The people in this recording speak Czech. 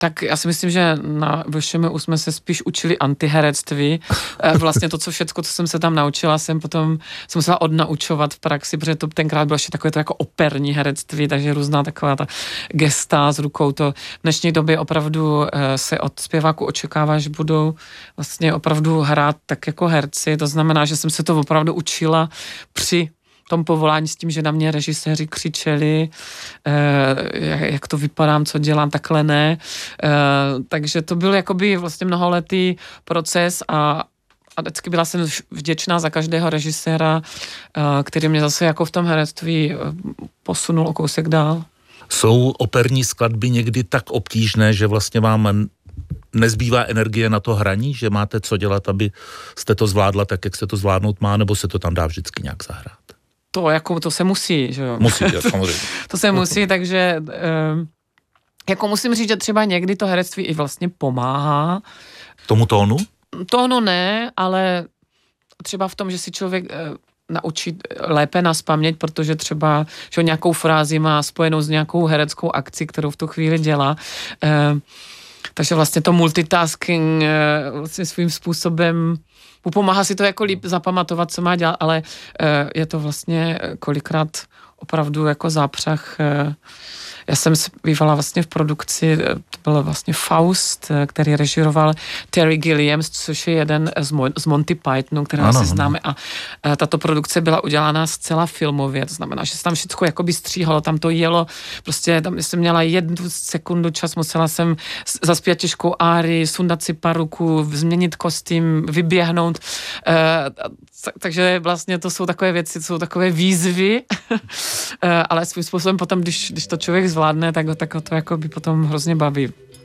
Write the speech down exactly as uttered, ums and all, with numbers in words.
Tak já si myslím, že na V Š M U jsme se spíš učili antiherectví. Vlastně to, co všecko, co jsem se tam naučila, jsem potom jsem musela odnaučovat v praxi, protože to tenkrát bylo ještě takové to jako operní herectví, takže různá taková ta gesta s rukou. To v dnešní době opravdu se od zpěváků očekává, že budou vlastně opravdu hrát tak jako herci. To znamená, že jsem se to opravdu učila při tom povolání s tím, že na mě režiséři křičeli, eh, jak to vypadám, co dělám, takhle ne. Eh, takže to byl jakoby vlastně mnoholetý proces a, a vždycky byla jsem vděčná za každého režiséra, eh, který mě zase jako v tom herectví posunul o kousek dál. Jsou operní skladby někdy tak obtížné, že vlastně vám nezbývá energie na to hraní, že máte co dělat, aby jste to zvládla tak, jak se to zvládnout má, nebo se to tam dá vždycky nějak zahrát? To jako, to se musí, že jo? Musí, samozřejmě. To se musí, takže eh, jako musím říct, že třeba někdy to herectví i vlastně pomáhá. Tomu tónu? Tónu ne, ale třeba v tom, že si člověk eh, naučí lépe nazpaměť, protože třeba že nějakou frázi má spojenou s nějakou hereckou akcí, kterou v tu chvíli dělá. Eh, takže vlastně to multitasking eh, vlastně svým způsobem pomáhá si to jako líp zapamatovat, co má dělat, ale uh, je to vlastně kolikrát opravdu jako zápřah. Uh, já jsem bývala vlastně v produkci, to byl vlastně Faust, který režíroval Terry Gilliam, což je jeden z, Mo- z Monty Pythonu, kterého asi známe. A uh, tato produkce byla udělána zcela filmově, to znamená, že se tam všechno jakoby stříhalo, tam to jelo, prostě tam jsem měla jednu sekundu čas, musela jsem zaspět těžkou árii, sundat si paruku, změnit kostým, vyběhnout. Uh, takže vlastně to jsou takové věci, jsou takové výzvy, uh, ale svým způsobem potom, když, když to člověk zvládne, tak, tak ho to jako by potom hrozně baví.